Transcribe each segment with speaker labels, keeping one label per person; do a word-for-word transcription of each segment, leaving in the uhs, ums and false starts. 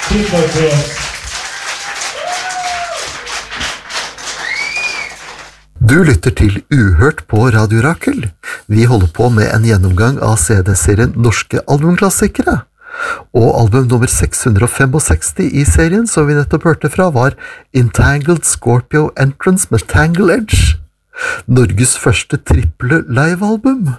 Speaker 1: Du lytter til Uhørt på Radio Rakel. Vi holder på med en gjennomgang av C D-serien Norske albumklassikere. Og album nummer seks hundre sekstifem i serien som vi nettopp hørte fra var Entangled Scorpio Entrance med Tangle Edge, Norges første triple livealbum.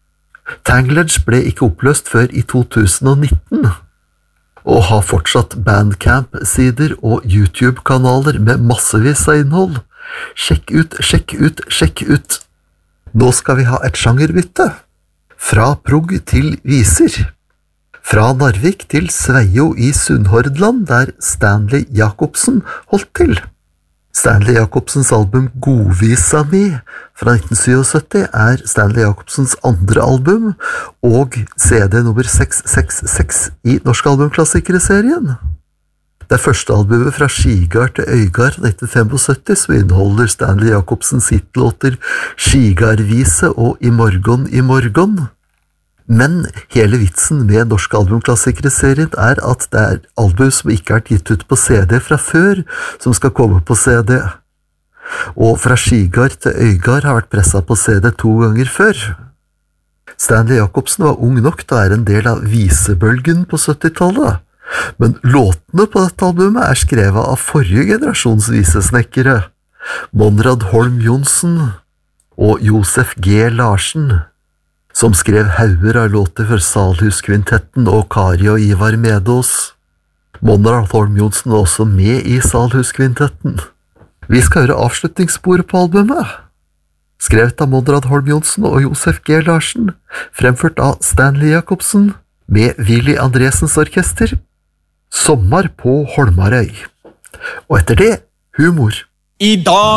Speaker 1: Tangle Edge ble ikke oppløst før i to tusen nitten, og har fortsatt Bandcamp-sider og YouTube-kanaler med massevis av innhold. Sjekk ut, sjekk ut, sjekk ut. Nå skal vi ha et sjangerbytte. Fra prog til viser. Fra Narvik til Sveio i Sunnhordland, der Stanley Jacobsen holdt til. Stanley Jacobsens album Godvisa mi fra nitten syttisju er Stanley Jacobsens andre album og C D nummer seks seks seks i Norske albumklassikere-serien. Det er første albumet fra Skigard til Øygard nitten syttifem som inneholder Stanley Jacobsens hitlåter Skigardvise og I morgon, I morgon. Men hele vitsen med Norske albumklassikere-serien er at det er album som ikke er gitt ut på C D fra før, som skal komme på C D. Og fra Skigard til Øygard har vært presset på C D to ganger før. Stanley Jacobsen var ung nok til å være en del av visebølgen på syttitallet. Men låtene på dette albumet er skrevet av forrige generasjons visesnekkere, Monrad Holm Jonsson og Josef G. Larsen, som skrev hauger av låter for Salhuskvintetten og Kari og Ivar Medås. Monrad Holm Jonsson var også med i Salhuskvintetten. Vi skal høre avslutningssporet på albumet. Skrevet av Monrad Holm Jonsson og Josef G. Larsen, fremført av Stanley Jacobsen, med Willy Andresens orkester. Sommer på Holmarøy. Og etter det, humor.
Speaker 2: I dag